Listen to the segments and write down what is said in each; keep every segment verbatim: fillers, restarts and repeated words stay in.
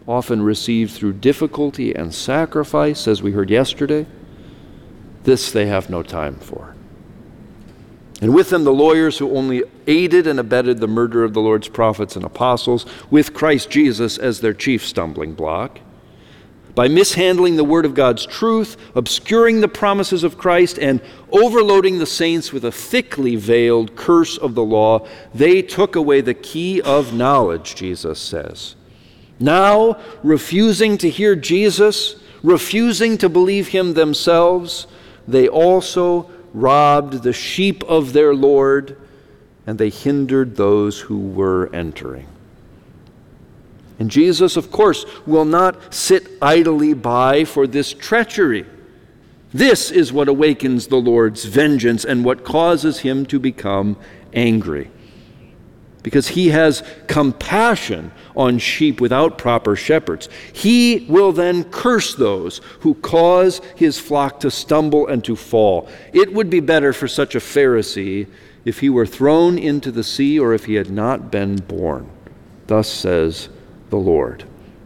often received through difficulty and sacrifice, as we heard yesterday, this they have no time for. And with them the lawyers who only aided and abetted the murder of the Lord's prophets and apostles, with Christ Jesus as their chief stumbling block, by mishandling the word of God's truth, obscuring the promises of Christ, and overloading the saints with a thickly veiled curse of the law, they took away the key of knowledge, Jesus says. Now, refusing to hear Jesus, refusing to believe him themselves, they also robbed the sheep of their Lord, and they hindered those who were entering. And Jesus, of course, will not sit idly by for this treachery. This is what awakens the Lord's vengeance and what causes him to become angry. Because he has compassion on sheep without proper shepherds. He will then curse those who cause his flock to stumble and to fall. It would be better for such a Pharisee if he were thrown into the sea or if he had not been born. Thus says the Lord.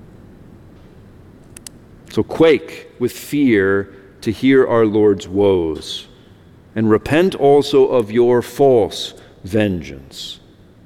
So quake with fear to hear our Lord's woes, and repent also of your false vengeance.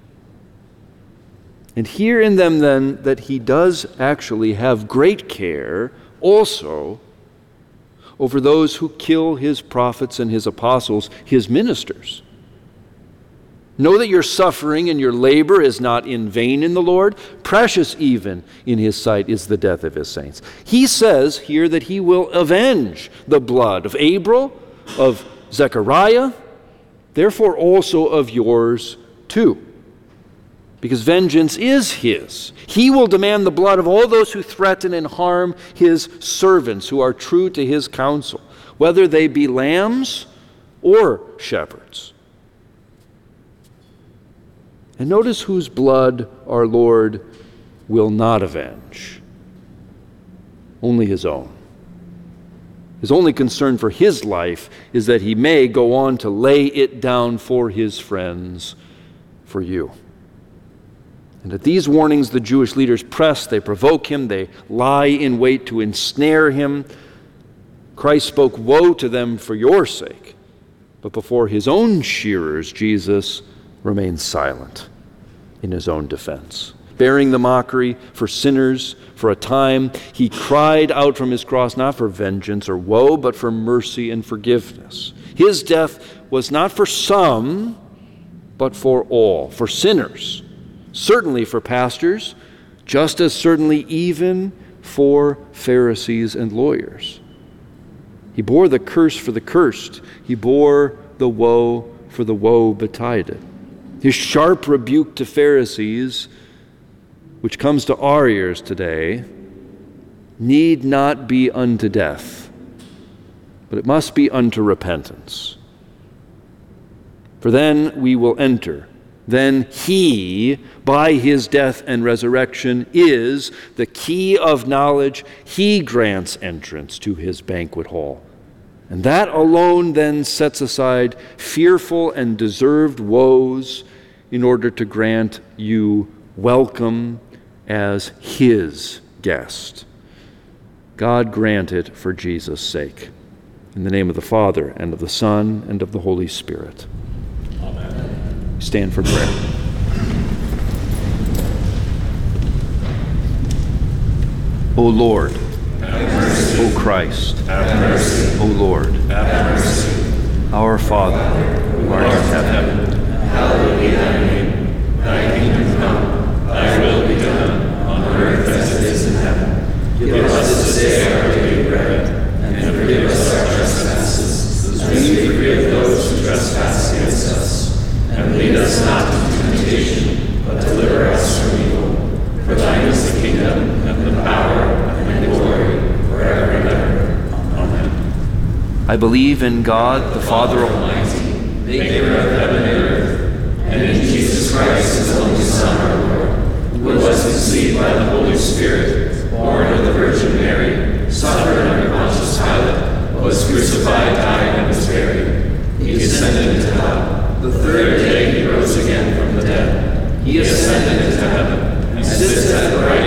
And hear in them then that he does actually have great care also over those who kill his prophets and his apostles, his ministers. Know that your suffering and your labor is not in vain in the Lord. Precious even in his sight is the death of his saints. He says here that he will avenge the blood of Abel, of Zechariah, therefore also of yours too. Because vengeance is his. He will demand the blood of all those who threaten and harm his servants who are true to his counsel, whether they be lambs or shepherds. And notice whose blood our Lord will not avenge. Only his own. His only concern for his life is that he may go on to lay it down for his friends, for you. And at these warnings the Jewish leaders press, they provoke him, they lie in wait to ensnare him. Christ spoke woe to them for your sake, but before his own shearers, Jesus remains silent in his own defense. Bearing the mockery for sinners for a time, he cried out from his cross not for vengeance or woe, but for mercy and forgiveness. His death was not for some, but for all, for sinners. Certainly for pastors, just as certainly even for Pharisees and lawyers. He bore the curse for the cursed. He bore the woe for the woe betided. His sharp rebuke to Pharisees, which comes to our ears today, need not be unto death, but it must be unto repentance. For then we will enter. Then he, by his death and resurrection, is the key of knowledge. He grants entrance to his banquet hall. And that alone then sets aside fearful and deserved woes in order to grant you welcome as his guest. God grant it for Jesus' sake. In the name of the Father, and of the Son, and of the Holy Spirit. Amen. Stand for prayer. O Lord, O Christ, have mercy. O Lord, have mercy. Our Father, who art in heaven, hallowed be thy name. Thy kingdom come, thy will be done, on earth as it is in heaven. Give us this day our daily bread, and forgive us our trespasses, as we forgive those who trespass against us. And lead us not into temptation, but deliver us from evil. For thine is the kingdom, and the power, and the glory, forever and ever. Amen. I believe in God, the Father Almighty, maker of heaven and earth, and in Jesus Christ, his only Son, our Lord, who was conceived by the Holy Spirit, born of the Virgin Mary, suffered under Pontius Pilate, was crucified, died, and was buried. He descended into hell. The third day he rose again from the dead. He ascended into heaven, and sits at the right